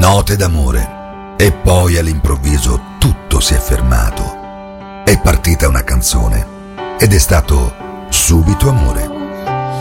note d'amore. E poi all'improvviso tutto si è fermato. È partita una canzone ed è stato subito amore.